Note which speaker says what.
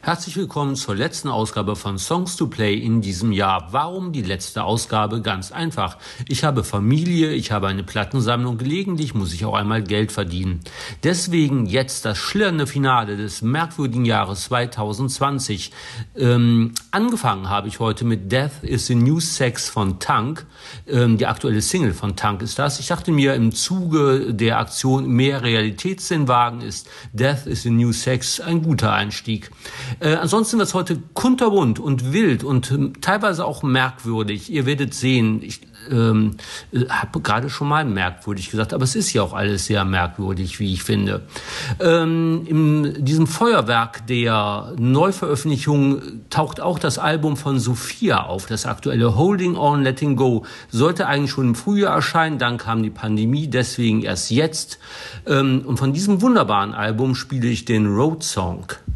Speaker 1: Herzlich willkommen zur letzten Ausgabe von Songs to Play in diesem Jahr. Warum die letzte Ausgabe? Ganz einfach. Ich habe Familie, ich habe eine Plattensammlung, gelegentlich muss ich auch einmal Geld verdienen. Deswegen jetzt das schillernde Finale des merkwürdigen Jahres 2020. Angefangen habe ich heute mit Death is the New Sex von Tank. Die aktuelle Single von Tank ist das. Ich dachte mir, im Zuge der Aktion mehr Realitätssinn wagen ist Death is the New Sex ein guter Einstieg. Ansonsten wird es heute kunterbunt und wild und teilweise auch merkwürdig. Ihr werdet sehen, ich habe gerade schon mal merkwürdig gesagt, aber es ist ja auch alles sehr merkwürdig, wie ich finde. In diesem Feuerwerk der Neuveröffentlichung taucht auch das Album von Sophia auf, das aktuelle Holding On, Letting Go. Sollte eigentlich schon im Frühjahr erscheinen, dann kam die Pandemie, deswegen erst jetzt. Und von diesem wunderbaren Album spiele ich den Road Song.